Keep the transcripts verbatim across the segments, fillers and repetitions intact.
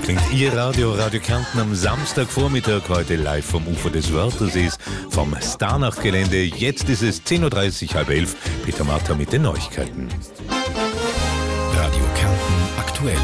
klingt Ihr Radio, Radio Kärnten am Samstagvormittag, heute live vom Ufer des Wörthersees, vom Starnach-Gelände. Jetzt ist es zehn Uhr dreißig, halb elf. Peter Martha mit den Neuigkeiten. Radio Kärnten aktuell.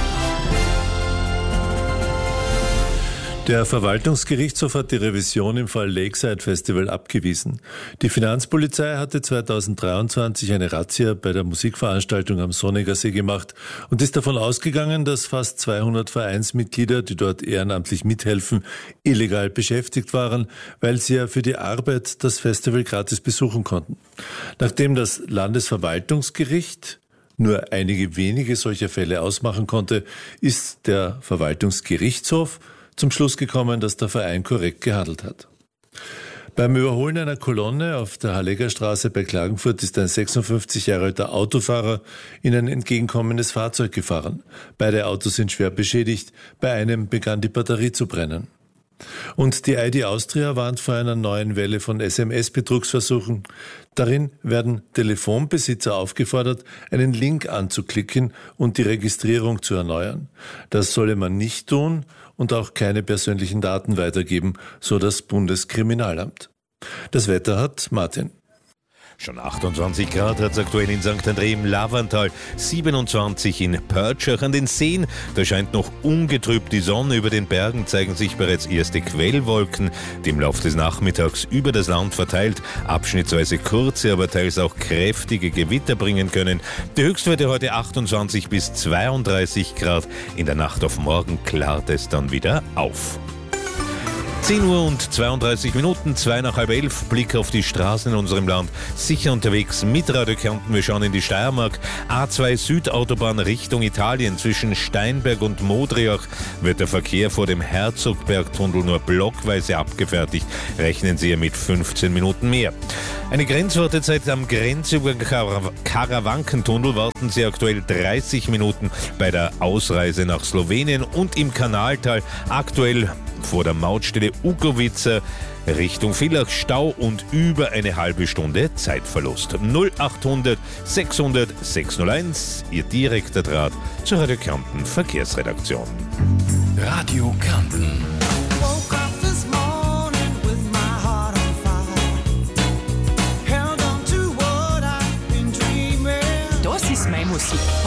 Der Verwaltungsgerichtshof hat die Revision im Fall Lakeside Festival abgewiesen. Die Finanzpolizei hatte zweitausenddreiundzwanzig eine Razzia bei der Musikveranstaltung am Sonnegersee gemacht und ist davon ausgegangen, dass fast zweihundert Vereinsmitglieder, die dort ehrenamtlich mithelfen, illegal beschäftigt waren, weil sie ja für die Arbeit das Festival gratis besuchen konnten. Nachdem das Landesverwaltungsgericht nur einige wenige solcher Fälle ausmachen konnte, ist der Verwaltungsgerichtshof zum Schluss gekommen, dass der Verein korrekt gehandelt hat. Beim Überholen einer Kolonne auf der Halleggerstraße bei Klagenfurt ist ein sechsundfünfzig Jahre alter Autofahrer in ein entgegenkommendes Fahrzeug gefahren. Beide Autos sind schwer beschädigt, bei einem begann die Batterie zu brennen. Und die I D Austria warnt vor einer neuen Welle von S M S-Betrugsversuchen. Darin werden Telefonbesitzer aufgefordert, einen Link anzuklicken und die Registrierung zu erneuern. Das solle man nicht tun und auch keine persönlichen Daten weitergeben, so das Bundeskriminalamt. Das Wetter hat Martin. Schon achtundzwanzig Grad hat es aktuell in Sankt André im Lavantal, siebenundzwanzig in Pörtschach. An den Seen, da scheint noch ungetrübt die Sonne. Über den Bergen zeigen sich bereits erste Quellwolken, die im Laufe des Nachmittags über das Land verteilt abschnittsweise kurze, aber teils auch kräftige Gewitter bringen können. Die Höchstwerte heute achtundzwanzig bis zweiunddreißig Grad. In der Nacht auf morgen klart es dann wieder auf. zehn Uhr und zweiunddreißig Minuten, zwei nach halb elf, Blick auf die Straßen in unserem Land. Sicher unterwegs mit Radio Kärnten, wir schauen in die Steiermark. A zwei Südautobahn Richtung Italien. Zwischen Steinberg und Modriach wird der Verkehr vor dem Herzogbergtunnel nur blockweise abgefertigt. Rechnen Sie mit fünfzehn Minuten mehr. Eine Grenzwartezeit am Grenzübergang Karawankentunnel warten Sie aktuell dreißig Minuten bei der Ausreise nach Slowenien und im Kanaltal aktuell vor der Mautstelle Ukowica Richtung Villach Stau und über eine halbe Stunde Zeitverlust. null achthundert sechshundert sechshunderteins, Ihr direkter Draht zur Radio Kärnten Verkehrsredaktion. Radio Kärnten. Das ist meine Musik.